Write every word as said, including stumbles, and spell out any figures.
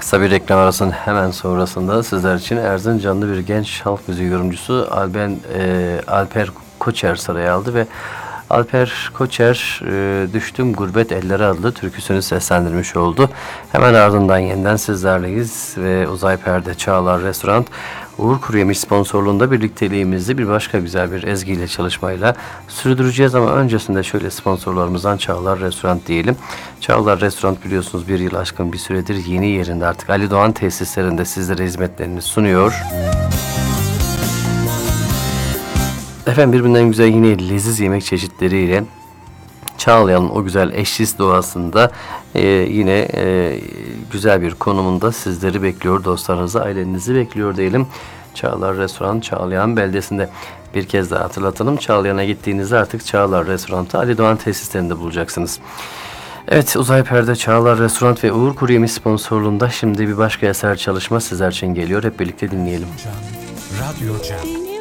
Kısa bir reklam arasının hemen sonrasında sizler için Erzincanlı bir genç halk müziği yorumcusu Alben, e, Alper Koçer sırayı aldı ve Alper Koçer e, Düştüm Gurbet Ellere adlı türküsünü seslendirmiş oldu. Hemen ardından yeniden sizlerleyiz ve Uzay Perde Çağlar Restoran Uğur Kuruyemiş sponsorluğunda birlikteliğimizi bir başka güzel bir ezgiyle çalışmayla sürdüreceğiz ama öncesinde şöyle sponsorlarımızdan Çağlar Restoran diyelim. Çağlar Restoran biliyorsunuz bir yıl aşkın bir süredir yeni yerinde artık Ali Doğan tesislerinde sizlere hizmetlerini sunuyor. Efendim birbirinden güzel yine leziz yemek çeşitleriyle Çağlayan'ın o güzel eşsiz doğasında e, yine e, güzel bir konumunda sizleri bekliyor, dostlarınızı, ailenizi bekliyor diyelim. Çağlar Restoran Çağlayan beldesinde. Bir kez daha hatırlatalım. Çağlayan'a gittiğinizde artık Çağlar Restoran'ta Ali Doğan tesislerinde bulacaksınız. Evet, Uzay Perde Çağlar Restoran ve Uğur Kuruyemiş sponsorluğunda şimdi bir başka eser çalışma sizler için geliyor. Hep birlikte dinleyelim. Radyo Cem.